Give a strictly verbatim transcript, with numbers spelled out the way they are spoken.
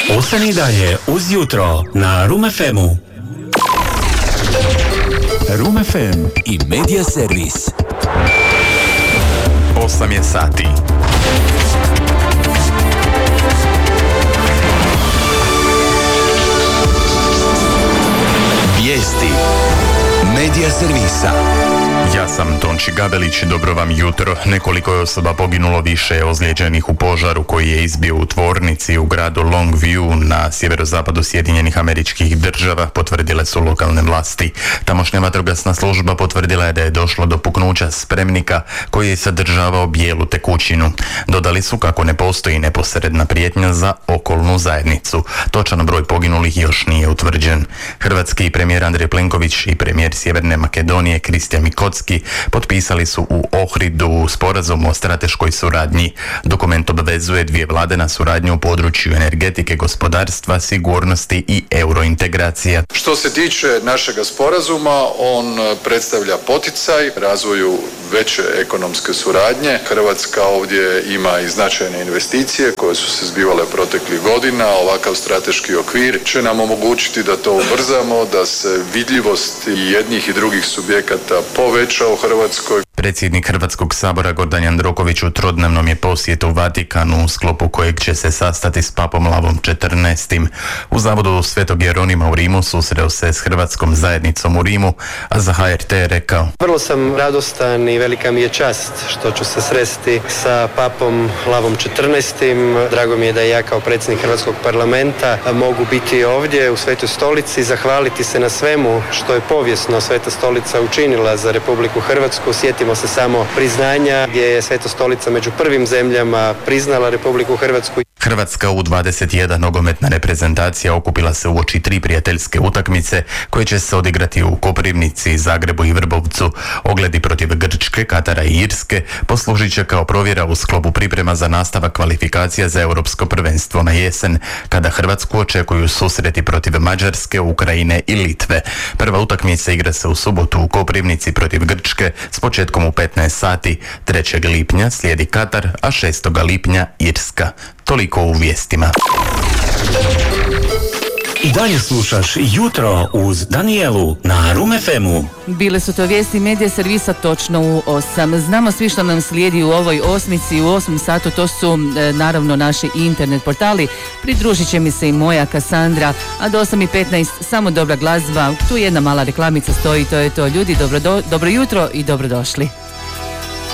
Ostani dalje uz jutro na Room ef emu. Room ef em i Media Servis. osam je sati. Vijesti Media Servisa. Ja sam Tonči Gabelić, dobro vam jutro. Nekoliko je osoba poginulo, više je ozlijeđenih u požaru koji je izbio u tvornici u gradu Longview na sjeverozapadu Sjedinjenih Američkih Država, potvrdile su lokalne vlasti. Tamošnja vatrogasna služba potvrdila je da je došlo do puknuća spremnika koji je sadržavao bijelu tekućinu. Dodali su kako ne postoji neposredna prijetnja za okolnu zajednicu. Točan broj poginulih još nije utvrđen. Hrvatski premijer Andrej Plenković i premijer Sjeverne Makedonije Kristijan Mikotski potpisali su u Ohridu sporazum o strateškoj suradnji. Dokument obvezuje dvije vlade na suradnju u području energetike, gospodarstva, sigurnosti i eurointegracija. Što se tiče našega sporazuma, on predstavlja poticaj razvoju veće ekonomske suradnje. Hrvatska ovdje ima i značajne investicije koje su se zbivale proteklih godina. Ovakav strateški okvir će nam omogućiti da to ubrzamo, da se vidljivost i jednih i drugih subjekata poveća u Hrvatskoj. Predsjednik Hrvatskog sabora Gordan Jandroković u trodnevnom je posjetu u Vatikanu u sklopu kojeg će se sastati s papom Lavom četrnaestim. U zavodu Svetog Jeronima u Rimu susreo se s hrvatskom zajednicom u Rimu, a za ha er te je rekao: Vrlo sam radostan i velika mi je čast što ću se sresti sa papom Lavom četrnaestim. Drago mi je da ja kao predsjednik Hrvatskog parlamenta mogu biti ovdje u Svetoj stolici, zahvaliti se na svemu što je povijesno Sveta stolica učinila za Republiku Hrvatsku. Sjetimo se samo priznanja gdje je Sveta stolica među prvim zemljama priznala Republiku Hrvatsku. Hrvatska u dvadeset jedan nogometna reprezentacija okupila se uoči tri prijateljske utakmice koje će se odigrati u Koprivnici, Zagrebu i Vrbovcu. Ogledi protiv Grčke, Katara i Irske poslužit će kao provjera u sklopu priprema za nastavak kvalifikacija za europsko prvenstvo na jesen, kada Hrvatsku očekuju susreti protiv Mađarske, Ukrajine i Litve. Prva utakmica igra se u subotu u Koprivnici protiv Grčke s početkom u petnaest sati. trećeg lipnja slijedi Katar, a šestog lipnja Irska. Toliko u vijestima. I dalje slušaš Jutro uz Danijelu na Room ef emu. Bile su to vijesti Medija Servisa točno u osam. Znamo svi što nam slijedi u ovoj osmici, u osam satu, to su e, naravno naši internet portali. Pridružit će mi se i moja Kasandra, a do osam i petnaest samo dobra glazba. Tu jedna mala reklamica stoji, to je to. Ljudi, dobro, do, dobro jutro i dobrodošli.